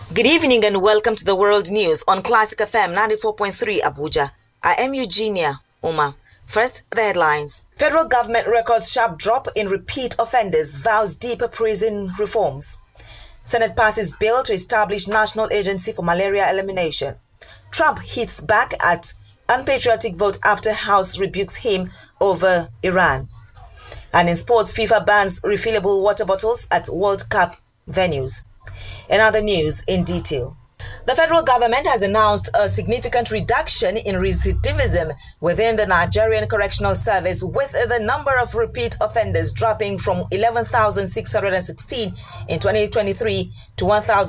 Good evening and welcome to the World News on Classic FM 94.3 Abuja. I am Eugenia Uma. First, the headlines. Federal government records sharp drop in repeat offenders, vows deeper prison reforms. Senate passes bill to establish National Agency for Malaria Elimination. Trump hits back at unpatriotic vote after House rebukes him over Iran. And in sports, FIFA bans refillable water bottles at World Cup venues. In other news in detail, the federal government has announced a significant reduction in recidivism within the Nigerian Correctional Service, with the number of repeat offenders dropping from 11,616 in 2023 to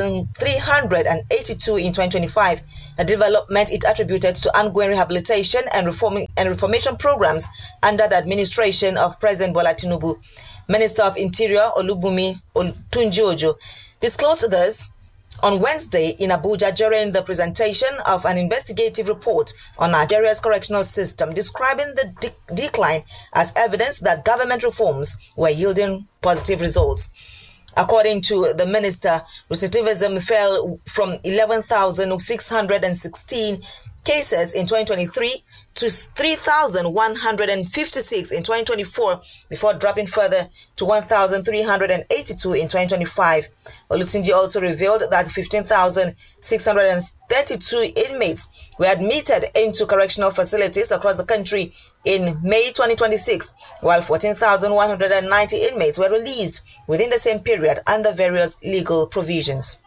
1,382 in 2025, a development it attributed to ongoing rehabilitation and reformation programs under the administration of President Bola Tinubu. Minister of Interior Olubunmi Tunji-Ojo disclosed this on Wednesday in Abuja during the presentation of an investigative report on Nigeria's correctional system, describing the decline as evidence that government reforms were yielding positive results. According to the minister, recidivism fell from 11,616 cases in 2023 to 3,156 in 2024, before dropping further to 1,382 in 2025. Olutunji also revealed that 15,632 inmates were admitted into correctional facilities across the country in May 2026, while 14,190 inmates were released within the same period under various legal provisions.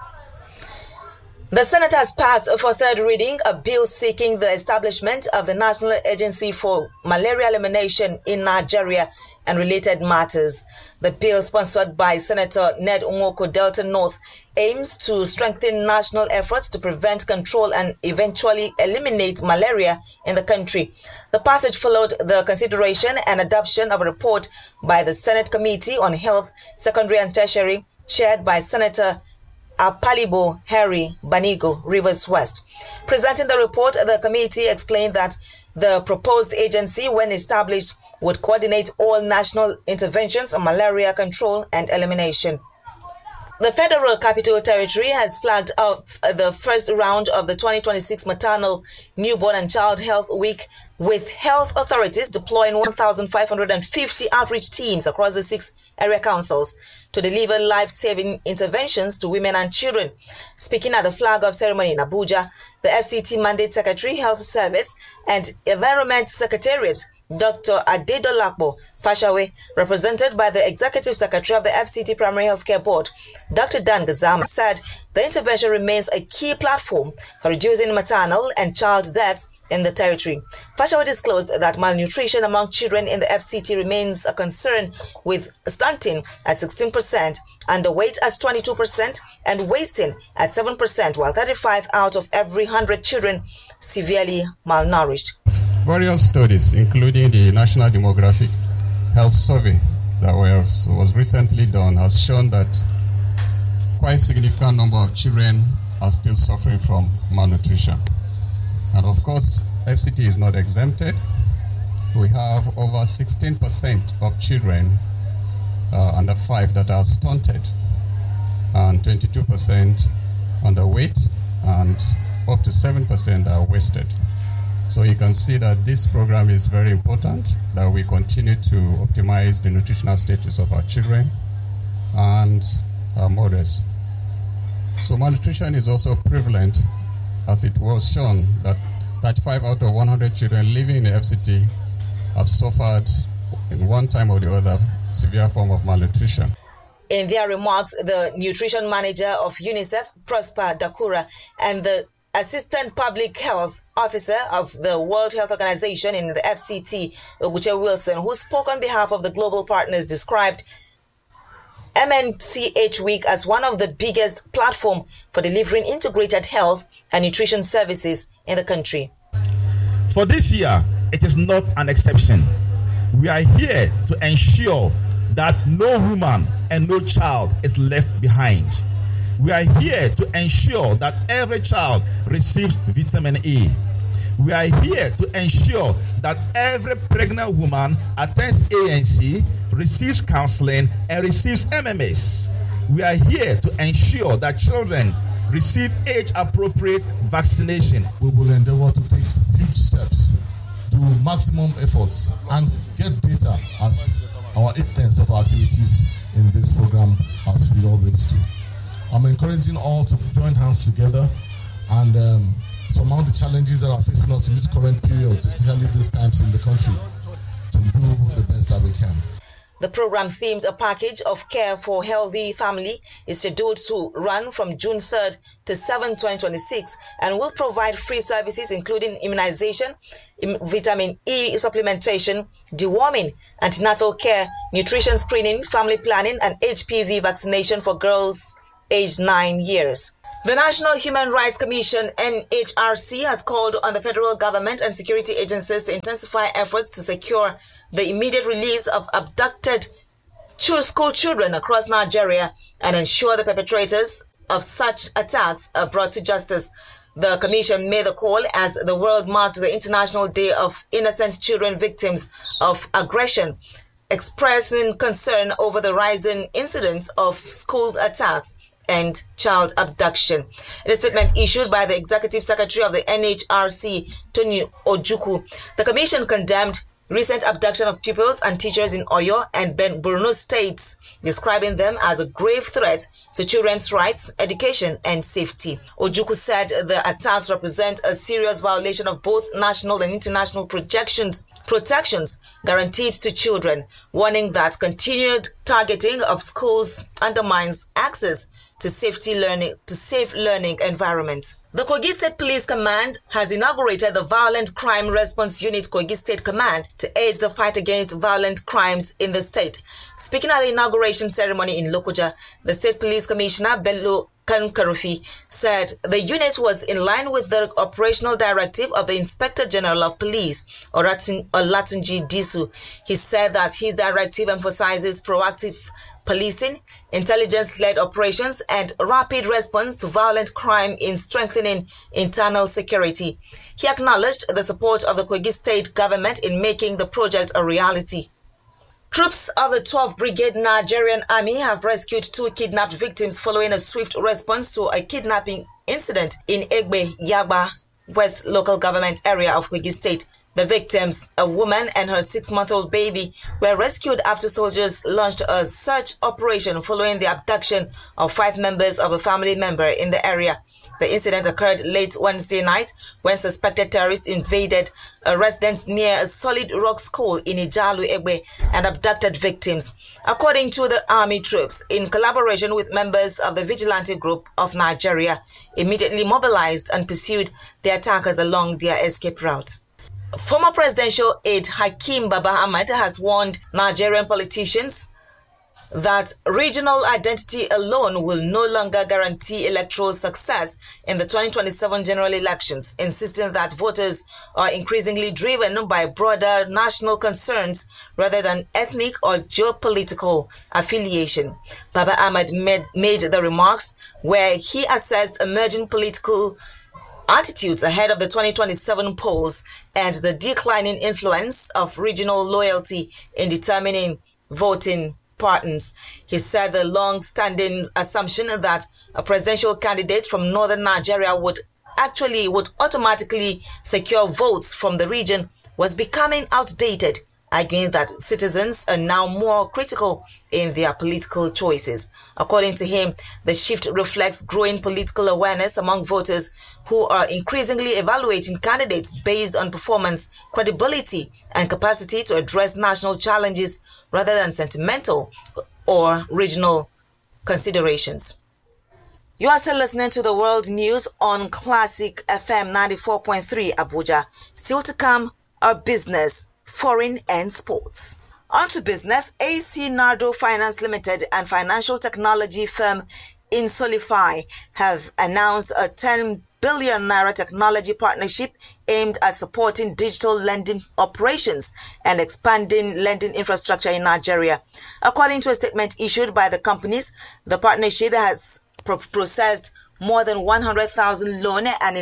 The Senate has passed for third reading a bill seeking the establishment of the National Agency for Malaria Elimination in Nigeria and related matters. The bill, sponsored by Senator Ned Nwoko Delta North, aims to strengthen national efforts to prevent, control, and eventually eliminate malaria in the country. The passage followed the consideration and adoption of a report by the Senate Committee on Health, Secondary and Tertiary, chaired by Senator Apalibo Harry Banigo, Rivers West. Presenting the report, the committee explained that the proposed agency, when established, would coordinate all national interventions on malaria control and elimination. The Federal Capital Territory has flagged off the first round of the 2026 Maternal, Newborn and Child Health Week, with health authorities deploying 1,550 outreach teams across the 6 area councils to deliver life-saving interventions to women and children. Speaking at the flag-off ceremony in Abuja, the FCT Mandate Secretary, Health Service and Environment Secretariat, Dr. Adedolapo Fashawe, represented by the Executive Secretary of the FCT Primary Healthcare Board, Dr. Dan Gazama, said the intervention remains a key platform for reducing maternal and child deaths in the territory. Fashawe disclosed that malnutrition among children in the FCT remains a concern, with stunting at 16%, underweight at 22%, and wasting at 7%, while 35 out of every 100 children severely malnourished. Various studies, including the National Demographic Health Survey that was recently done, has shown that quite a significant number of children are still suffering from malnutrition. And of course, FCT is not exempted. We have over 16% of children under 5 that are stunted, and 22% underweight, and up to 7% are wasted. So you can see that this program is very important, that we continue to optimize the nutritional status of our children and our mothers. So malnutrition is also prevalent, as it was shown that 35 out of 100 children living in the FCT have suffered in one time or the other severe form of malnutrition. In their remarks, the nutrition manager of UNICEF, Prosper Dakura, and the Assistant Public Health Officer of the World Health Organization in the FCT, Oguche Wilson, who spoke on behalf of the global partners, described MNCH Week as one of the biggest platforms for delivering integrated health and nutrition services in the country. For this year, it is not an exception. We are here to ensure that no woman and no child is left behind. We are here to ensure that every child receives vitamin E. We are here to ensure that every pregnant woman attends ANC, receives counseling, and receives MMS. We are here to ensure that children receive age-appropriate vaccination. We will endeavor to take huge steps, do maximum efforts, and get data as our evidence of our activities in this program, as we always do. I'm encouraging all to join hands together and surmount the challenges that are facing us in this current period, especially these times in the country, to do the best that we can. The program, themed a package of care for healthy family, is scheduled to run from June 3rd to 7, 2026 and will provide free services including immunization, vitamin E supplementation, deworming, antenatal care, nutrition screening, family planning, and HPV vaccination for girls aged 9 years. The National Human Rights Commission, NHRC, has called on the federal government and security agencies to intensify efforts to secure the immediate release of abducted school children across Nigeria and ensure the perpetrators of such attacks are brought to justice. The commission made the call as the world marked the International Day of Innocent Children Victims of Aggression, expressing concern over the rising incidents of school attacks and child abduction. In a statement issued by the Executive Secretary of the NHRC, Tony Ojukwu, the Commission condemned recent abduction of pupils and teachers in Oyo and Borno states, describing them as a grave threat to children's rights, education, and safety. Ojukwu said the attacks represent a serious violation of both national and international protections guaranteed to children, warning that continued targeting of schools undermines access to safe learning environment. The Kogi State Police Command has inaugurated the Violent Crime Response Unit Kogi State Command to aid the fight against violent crimes in the state. Speaking at the inauguration ceremony in Lokoja, the State Police Commissioner Bello Kankarufi said the unit was in line with the operational directive of the Inspector General of Police, Olatunji Disu. He said that his directive emphasizes proactive policing, intelligence-led operations, and rapid response to violent crime in strengthening internal security. He acknowledged the support of the Kogi State government in making the project a reality. Troops of the 12th Brigade Nigerian Army have rescued 2 kidnapped victims following a swift response to a kidnapping incident in Egbe, Yagba, West local government area of Kogi State. The victims, a woman and her 6-month-old baby, were rescued after soldiers launched a search operation following the abduction of 5 members of a family member in the area. The incident occurred late Wednesday night when suspected terrorists invaded a residence near a solid rock school in Ijalu Egbe and abducted victims. According to the army troops, in collaboration with members of the Vigilante Group of Nigeria, immediately mobilized and pursued the attackers along their escape route. Former presidential aide Hakeem Baba Ahmed has warned Nigerian politicians that regional identity alone will no longer guarantee electoral success in the 2027 general elections, insisting that voters are increasingly driven by broader national concerns rather than ethnic or geopolitical affiliation. Baba Ahmed made the remarks where he assessed emerging political attitudes ahead of the 2027 polls and the declining influence of regional loyalty in determining voting patterns. He said the long-standing assumption that a presidential candidate from northern Nigeria would automatically secure votes from the region was becoming outdated, arguing that citizens are now more critical in their political choices. According to him, the shift reflects growing political awareness among voters who are increasingly evaluating candidates based on performance, credibility, and capacity to address national challenges rather than sentimental or regional considerations. You are still listening to the World News on Classic FM 94.3 Abuja. Still to come are business, foreign and sports. On to business, AC Nardo Finance Limited and financial technology firm Insolify have announced a 10 billion naira technology partnership aimed at supporting digital lending operations and expanding lending infrastructure in Nigeria. According to a statement issued by the companies, the partnership has processed more than 100,000 loan and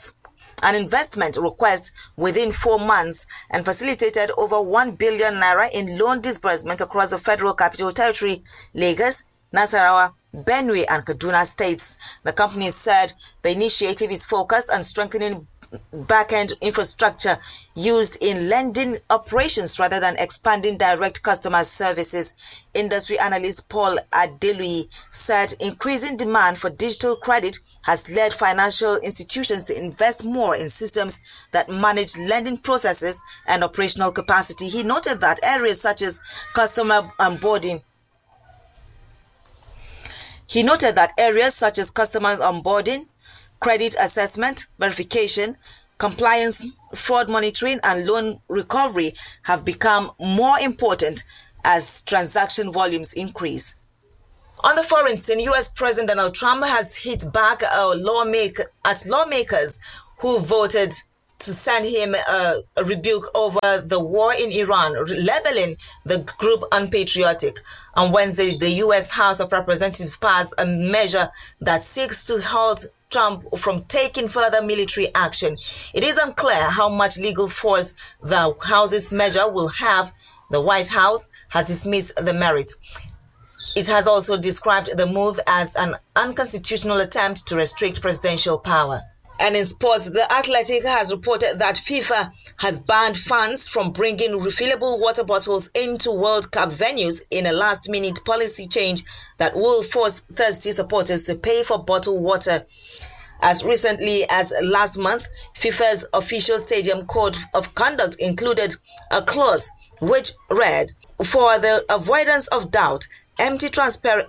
investment requests within 4 months and facilitated over 1 billion naira in loan disbursement across the Federal Capital Territory, Lagos, Nasarawa, Benue and Kaduna states. The company said the initiative is focused on strengthening back-end infrastructure used in lending operations rather than expanding direct customer services. Industry analyst Paul Adelui said increasing demand for digital credit has led financial institutions to invest more in systems that manage lending processes and operational capacity. He noted that areas such as customer onboarding credit assessment, verification, compliance, fraud monitoring, and loan recovery have become more important as transaction volumes increase. On the foreign scene, U.S. President Donald Trump has hit back at lawmakers who voted to send him a rebuke over the war in Iran, labeling the group unpatriotic. On Wednesday, the U.S. House of Representatives passed a measure that seeks to halt Trump from taking further military action. It is unclear how much legal force the House's measure will have. The White House has dismissed the merits. It has also described the move as an unconstitutional attempt to restrict presidential power. And in sports, The Athletic has reported that FIFA has banned fans from bringing refillable water bottles into World Cup venues in a last-minute policy change that will force thirsty supporters to pay for bottled water. As recently as last month, FIFA's official stadium code of conduct included a clause which read, "For the avoidance of doubt, empty, transparent,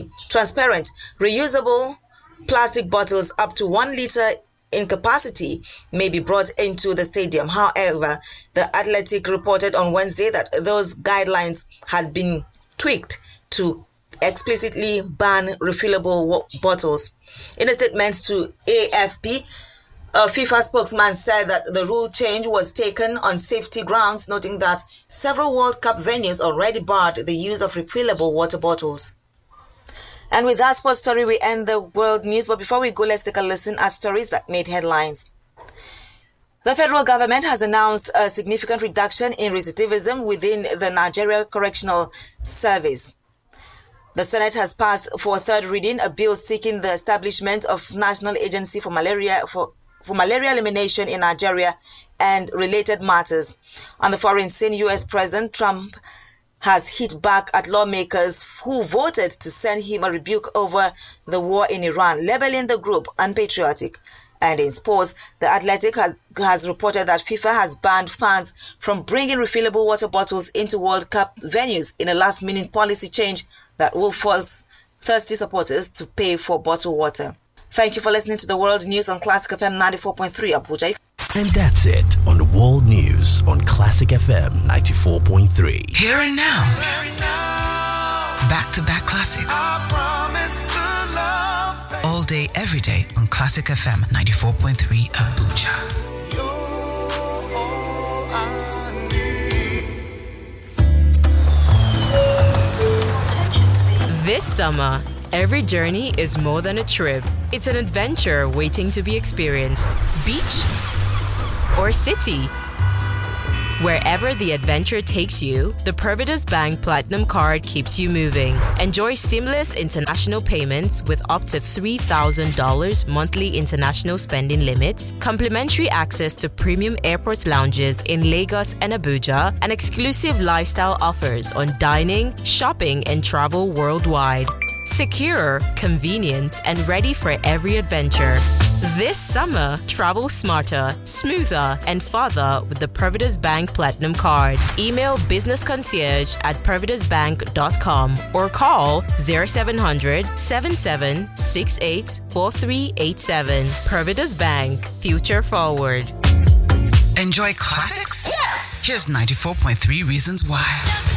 reusable plastic bottles up to 1 liter in capacity may be brought into the stadium." However, The Athletic reported on Wednesday that those guidelines had been tweaked to explicitly ban refillable bottles. In a statement to AFP, a FIFA spokesman said that the rule change was taken on safety grounds, noting that several World Cup venues already barred the use of refillable water bottles. And with that sports story, we end the world news. But before we go, let's take a listen at stories that made headlines. The federal government has announced a significant reduction in recidivism within the Nigeria Correctional Service. The Senate has passed for third reading a bill seeking the establishment of National Agency for Malaria Elimination in Nigeria and related matters. On the foreign scene, U.S. President Trump has hit back at lawmakers who voted to send him a rebuke over the war in Iran, labeling the group unpatriotic. And in sports, The Athletic has reported that FIFA has banned fans from bringing refillable water bottles into World Cup venues in a last-minute policy change that will force thirsty supporters to pay for bottled water. Thank you for listening to the World News on Classic FM 94.3 Abuja. And that's it on the World News on Classic FM 94.3. Here and now. Back-to-back classics. All day, every day on Classic FM 94.3 Abuja. This summer, every journey is more than a trip. It's an adventure waiting to be experienced. Beach or city. Wherever the adventure takes you, the Providus Bank Platinum Card keeps you moving. Enjoy seamless international payments with up to $3,000 monthly international spending limits, complimentary access to premium airport lounges in Lagos and Abuja, and exclusive lifestyle offers on dining, shopping, and travel worldwide. Secure, convenient, and ready for every adventure. This summer, travel smarter, smoother, and farther with the Providus Bank Platinum Card. Email businessconcierge@providusbank.com or call 0700-7768-4387. Providus Bank, future forward. Enjoy classics? Yes! Here's 94.3 reasons why.